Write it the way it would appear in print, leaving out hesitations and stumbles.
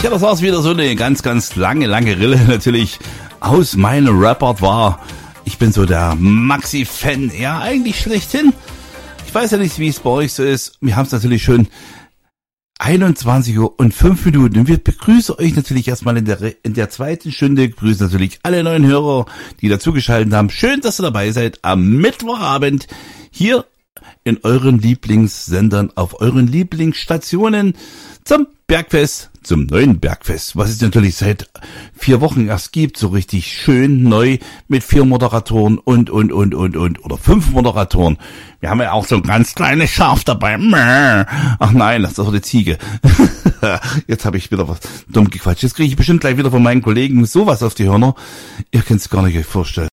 Ja, das war's wieder, so eine ganz, ganz lange Rille natürlich aus meinem Repertoire. Ich bin so der Maxi-Fan, ja eigentlich schlechthin. Ich weiß ja nicht, wie es bei euch so ist. Wir haben es natürlich schon 21 Uhr und 5 Minuten. Und wir begrüßen euch natürlich erstmal in der zweiten Stunde. Begrüßen natürlich alle neuen Hörer, die dazugeschaltet haben. Schön, dass ihr dabei seid am Mittwochabend hier in euren Lieblingssendern, auf euren Lieblingsstationen zum Bergfest, zum neuen Bergfest, was es natürlich seit 4 Wochen erst gibt, so richtig schön neu mit 4 Moderatoren und oder 5 Moderatoren. Wir haben ja auch so ein ganz kleines Schaf dabei. Ach nein, das ist doch eine Ziege. Jetzt habe ich wieder was dumm gequatscht. Jetzt kriege ich bestimmt gleich wieder von meinen Kollegen sowas auf die Hörner. Ihr könnt es gar nicht euch vorstellen.